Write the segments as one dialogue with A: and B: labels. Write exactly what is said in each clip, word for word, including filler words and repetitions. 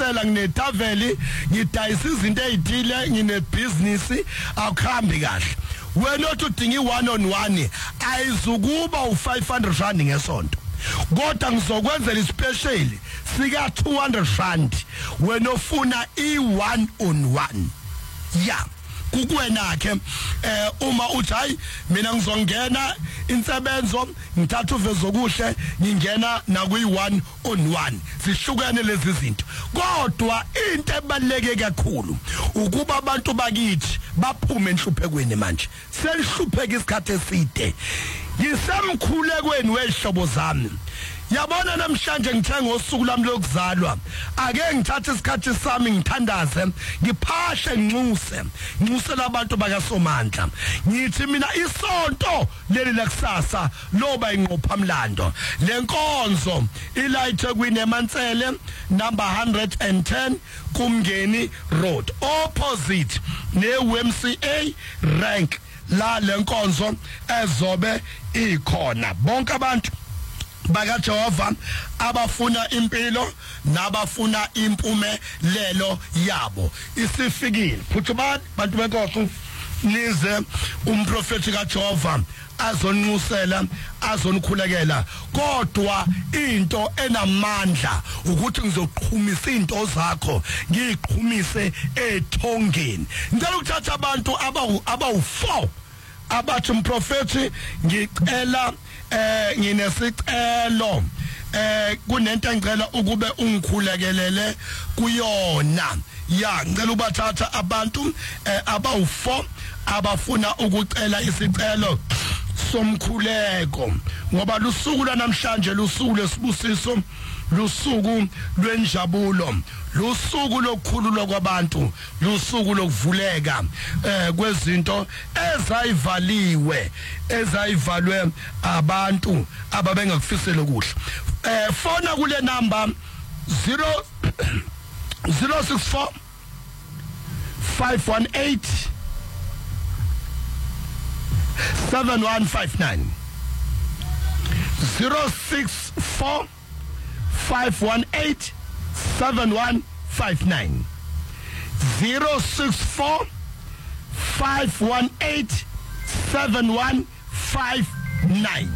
A: ngiyacela nginetaveli ngidayisa izinto ezithile nginebusiness akhambi kahle wena othi udinga i-one on one ayizukuba u five hundred rand ngesonto kodwa ngizokwenzela ispecial sika two hundred rand wena ofuna i-one on one yeah kukwena ke eh uma uthi hayi mina ngizongena insebenzo ngithatha uvezo kuhle ngingena na kuyi-one on one sihlukene lezi zinto kodwa into ebaleke kakhulu ukuba abantu bakithi baphume enhluphekweni manje selihlupheka isikhathi eside yisemkhulekweni wehlobo zami yabona namhlanje ngithenga usuku lami lokuzalwa ake ngithathe isikhathi sami ngithandaze ngiphashe nginxuse nginxusela abantu bakaSomandla ngithi mina isonto leli lakusasa loba inqopha mlando lenkonzo ilayithe kwinemantsele number one hundred ten kumngeni road opposite ne-U M C A rank la lenkonzo ezobe ikhona bonke abantu baka Jehova abafuna impilo nabafuna impumelelo yabo isifikile futhi abantu benkosi nize umprofeti kaJehova azonqusela azonikhulekela kodwa into enamandla ukuthi ngizoqhumisa into zakho ngiqhumise ethongeni ngicela ukuthatha abantu abawu abawu four abathi umprofeti ngicela eh nginesicelo eh kunento engicela ukube ungikhulekelele kuyona ya ngicela ubathatha abantu eh, abawu four abafuna ukucela isicelo somkhuleko ngoba lusuku lanamhlanje lusuku lesibusiso lusuku lwenjabulo lusuku lokukhululwa kwabantu lusuku lokuvuleka eh kwezinto ezayivaliwe ezayivalwe abantu ababengakufisela kuhle eh fona kule number zero zero six four five one eight seven one five nine zero six four five one eight seven one five nine zero six four five one eight seven one five nine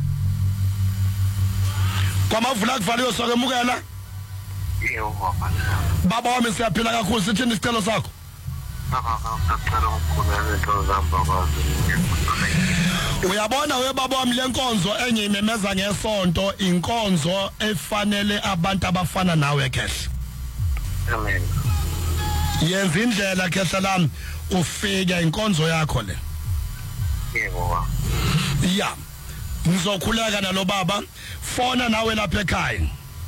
A: Kama vula kuvaliwe sokemukela
B: yebo
A: baba wami siyaphila kakhulu sithini isicelo sakho uyabona we baba wami lenkonzo engiyimemeza ngesonto inkonzo efanele abantu abafana nawe Khehla
B: amen
A: yenza indlela Khehla lami ufike inkonzo yakho le
B: yebo
A: ya ngizokhuleka nalo baba fona nawe lapha ekhaya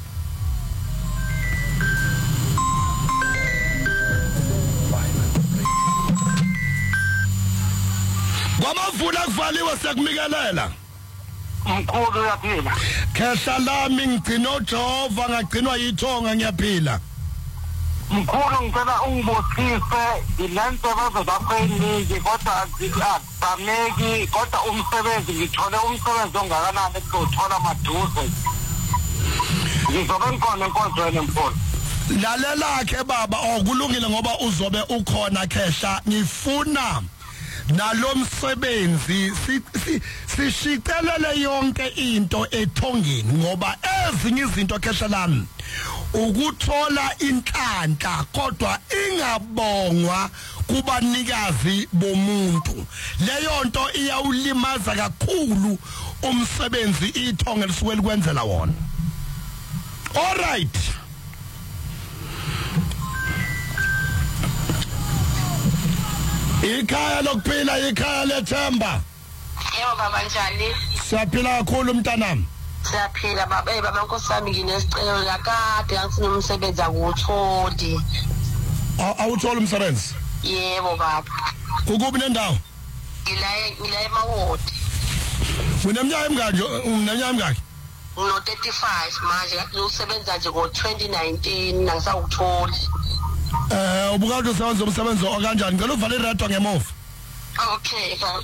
A: Kwamavula kuvaliwe siyakumikelela
B: mkhulu uyaphila
A: Khehla lami ngigcina uJehova ngagcinwa yithonga ngiyaphila
B: mkhulu ngicela ungibosise ilento bazobapheniki kodwa akusameki kodwa umsebenzi ngithole umsebenzi ongakanani ekuzothola maduze ngizobe ngikhona enkonzweni mkhulu
A: lalela ke baba okulungile ngoba uzobe ukhona Khehla ngifuna nalomsebenzi sishicelele yonke into ethongeni ngoba ezinye izinto Khehla lami ukuthola inhlanhla kodwa ingabongwa kubanikazi bomuntu leyo nto iyawulimaza kakhulu umsebenzi ithonge lisuke likwenzela wona all right ikhaya lokuphila ikhaya lethemba
C: yebo baba njani
A: siyaphila kakhulu mntanami
C: siyaphila baba eh baba nkosami nginesicelo lakade angifuna umsebenzi akuwutholi
A: awuthola umsebenzi
C: yebo baba
A: ukubi nendawo
C: ngila ngila emawodi
A: uneminyaka emingaki uneminyaka emingaki
C: no thirty-five manje usebenza nje ngo twenty nineteen nangisawutholi
A: eh ubukade usebenza umsebenzi okanjani ngicela uvale iredo ngemuva
C: okay baba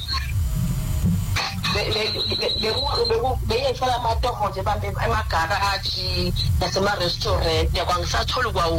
C: beyefala amatoho nje bambe emagaraji nasema restaurant yakwangisathola kwa